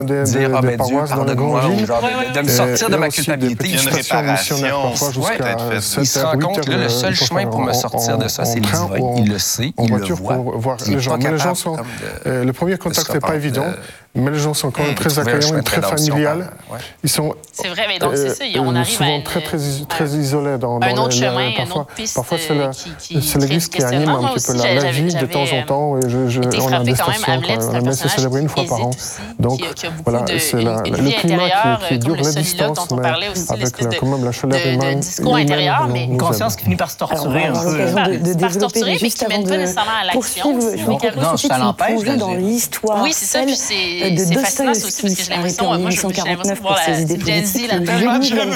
dire « Ah ben Dieu, pardonne-moi » ou genre de me sortir de ma culpabilité. Il y a une réparation. Il se rend compte que le seul chemin pour me sortir de ça, c'est le divin. Il le sait, il le voit. Les gens sont, le premier contact n'est pas évident, mais les gens sont quand même très accueillants et très familiales. Ils sont c'est vrai, mais donc c'est ça, on arrive souvent très isolés dans un autre chemin, une autre piste. Parfois, c'est l'Église qui anime un petit peu la vie de temps en temps. On a des stations, la messe est célébrée une fois par an. Donc, voilà, c'est le climat qui dure la distance, mais avec quand même la chaleur humaine. Discours intérieur, mais une conscience qui finit par se torturer un peu. De développer, mais qui ne mène pas nécessairement à l'action. Non, ça l'empêche. Dans l'histoire. Oui, c'est ça, puis c'est fascinant aussi, parce que j'ai l'impression, moi, j'ai l'impression de voir la Gen Z là-dedans.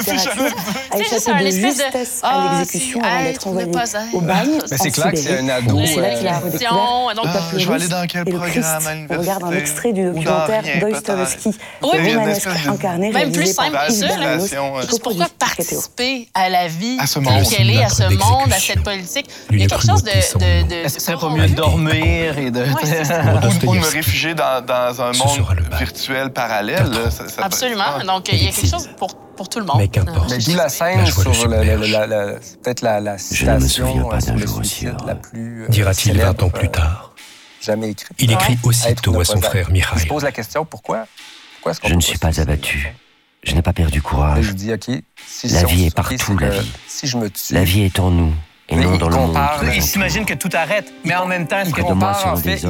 a échappé de justesse à l'exécution avant d'être envoyé au bagne. Mais c'est clair que c'est un ado. C'est là qu'il a redécouvert. Je vais aller dans quel programme à l'université? On regarde un extrait du documentaire Dostoïevski, romanesque incarné, même plus simple que ça. Juste pourquoi participer à la vie qu'elle est, à ce monde, à cette politique? Il y a quelque chose de... Est-ce que c'est pas mieux de dormir et de... Ou de me réfugier dans un monde virtuel parallèle. Absolument. Donc, il y a quelque chose pour tout le monde. Mais qu'importe. Mais d'où la scène sur peut-être la citation sur le suicide la plus dira-t-il 20 ans plus tard. Jamais écrite. Il écrit aussitôt à son frère Mikhail. Il se pose la question, pourquoi est-ce qu'on Je ne suis pas abattu. Je n'ai pas perdu courage. Je dis, OK, la vie est partout, la vie. Si je me tue... La vie est en nous. Et non dans le monde. Il s'imagine que tout arrête, mais en même temps, il compare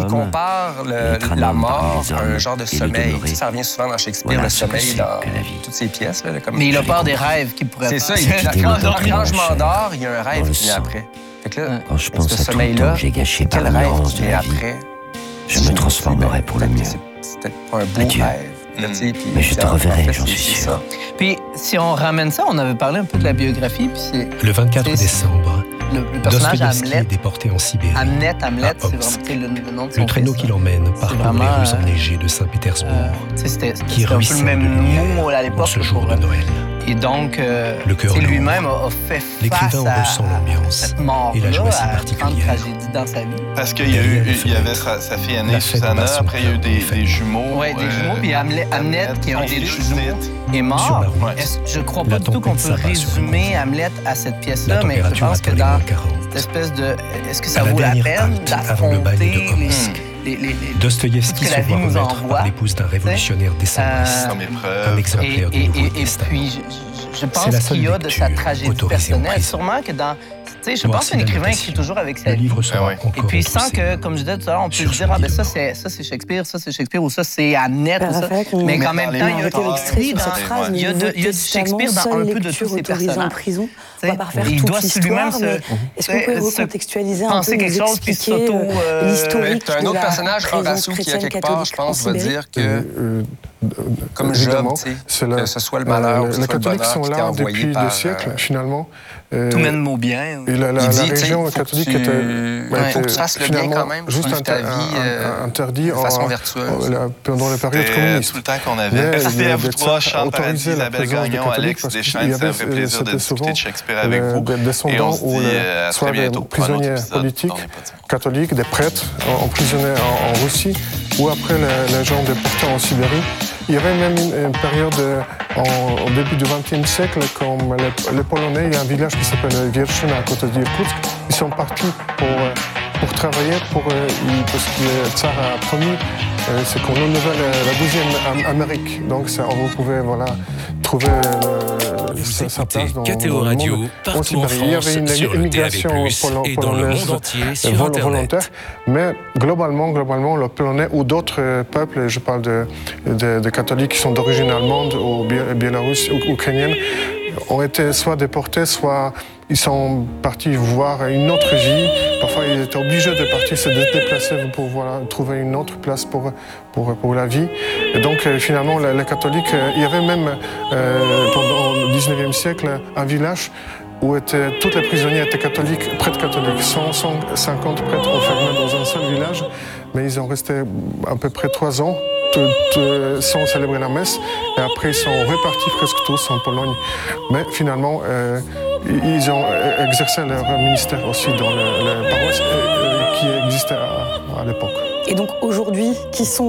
la mort à un genre de sommeil. Ça revient souvent dans Shakespeare, le sommeil dans toutes ces pièces. Mais il a peur des rêves qu'il pourrait faire. C'est ça, quand je m'endors, il y a un rêve qui vient après. Quand je pense à tout le temps que j'ai gâché par l'ignorance de la vie, je me transformerai pour le mieux. C'est peut-être pas un beau rêve. Mais je te reverrai, j'en suis sûr. Puis, si on ramène ça, on avait parlé un peu de la biographie. Puis le 24 décembre, le personnage Dostoïevski est déporté en Sibérie. Hamlet, c'est vraiment le nom de son Le traîneau qui l'emmène parcourt les rues enneigées de Saint-Pétersbourg, qui ruisselle le même mot à l'époque ce jour de Noël. Et donc, lui-même a fait face à cette mort-là, à une grande tragédie dans sa vie. Parce qu'il y avait sa fille aînée, Susanna, après il y a eu des jumeaux. Oui, des jumeaux, puis Hamlet, qui est un des jumeaux, est mort. Je crois pas du tout qu'on peut résumer Hamlet à cette pièce-là, mais je pense que dans cette espèce de... Est-ce que ça vaut la peine d'affronter Dostoïevski se voit remettre par l'épouse d'un révolutionnaire décembriste, un exemplaire du Nouveau Testament. Puis je pense qu'il y a de sa tragédie personnelle. Sûrement que dans... Je pense qu'un écrivain écrit toujours avec sa vie. Et puis sans que, comme je disais tout à l'heure, on peut dire « Ah ben ça c'est Shakespeare, ou ça c'est Hamlet, ou ça. » Mais qu'en même temps, il y a du Shakespeare dans un peu de tous ces personnages. On va pas refaire toute l'histoire, mais est-ce qu'on peut recontextualiser un peu, nous expliquer l'historique de la présence chrétienne catholique en Sibérie? Un autre personnage, Horace, qui a quelque part, je pense, va dire que, comme Job, que ce soit le malheur, les catholiques sont là depuis des siècles, finalement. Tout mène mot bien. Et la région catholique était faut que tu fasses le bien quand même, juste interdit façon virtueuse pendant la période communiste. Tout le temps qu'on avait. Merci à vous trois, Charles Paradis, Isabelle Gagnon, Alex Deschamps. C'est un vrai plaisir de discuter de Shakespeare avec vous. Et on se dit à très bientôt pour un autre épisode. Politiques catholiques, des prêtres emprisonnés en Russie ou après les gens déportés en Sibérie. Il y avait même une période au début du XXe siècle, comme les Polonais, il y a un village qui s'appelle Wierszyn à côté d'Irkoutsk. Ils sont partis pour travailler, parce que le tsar a promis, c'est qu'on renouvelle la deuxième Amérique. Donc vous pouvez trouver sa place dans KTO le Radio, monde. partout en France, il y avait une immigration et dans le monde entier sur Internet. Volontaire, mais globalement, le Polonais ou d'autres peuples, je parle de catholiques qui sont d'origine allemande ou biélorusse ou ukrainienne, ont été soit déportés, soit ils sont partis voir une autre vie. Parfois, ils étaient obligés de partir, se déplacer pour trouver une autre place pour la vie. Et donc, finalement, les catholiques, il y avait même, pendant le 19e siècle, un village où tous les prisonniers étaient catholiques, prêtres catholiques. 150 prêtres enfermés dans un seul village, mais ils ont resté à peu près 3 ans. Sans célébrer la messe, et après ils sont repartis presque tous en Pologne. Mais finalement, ils ont exercé leur ministère aussi dans les paroisses qui existaient à l'époque. Et donc aujourd'hui, qui sont